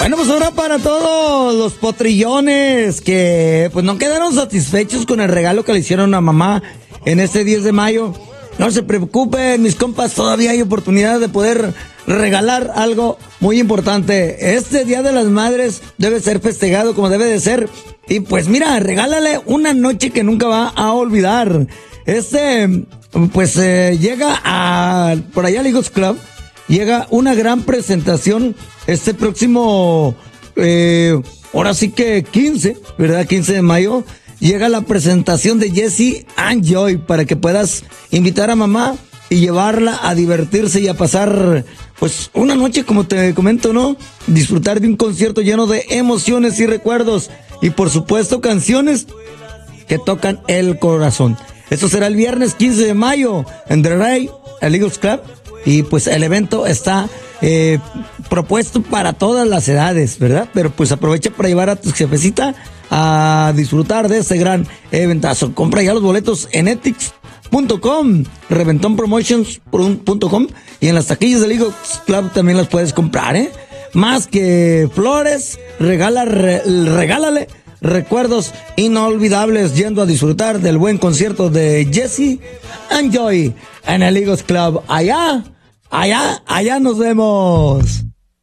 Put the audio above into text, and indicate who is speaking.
Speaker 1: Bueno, pues ahora para todos los potrillones que pues no quedaron satisfechos con el regalo que le hicieron a mamá en este 10 de mayo. No se preocupen, mis compas, todavía hay oportunidad de poder regalar algo muy importante. Este Día de las Madres debe ser festejado como debe de ser. Y pues mira, regálale una noche que nunca va a olvidar. Llega por allá al Eagles Club, llega una gran presentación este próximo, ahora sí que 15, ¿verdad? 15 de mayo. Llega la presentación de Jesse and Joy para que puedas invitar a mamá y llevarla a divertirse y a pasar, pues, una noche, como te comento, ¿no? Disfrutar de un concierto lleno de emociones y recuerdos y, por supuesto, canciones que tocan el corazón. Esto será el viernes 15 de mayo en The Ray, el Eagles Club, y pues el evento está propuesto para todas las edades, ¿verdad? Pero pues aprovecha para llevar a tu jefecita a disfrutar de este gran eventazo. Compra ya los boletos en etix.com, reventonpromotions.com, y en las taquillas del Eagles Club también las puedes comprar, ¿eh? Más que flores, regálale recuerdos inolvidables yendo a disfrutar del buen concierto de Jesse and Joy en el Eagles Club. Allá nos vemos.